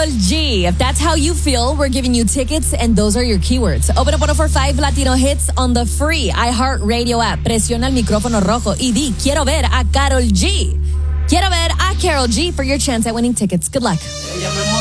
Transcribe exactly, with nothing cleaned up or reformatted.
Karol G. If that's how you feel, we're giving you tickets, and those are your keywords. Open up one oh four point five Latino Hits on the free iHeartRadio app. Presiona el micrófono rojo y di, quiero ver a Karol G. Quiero ver a Karol G for your chance at winning tickets. Good luck.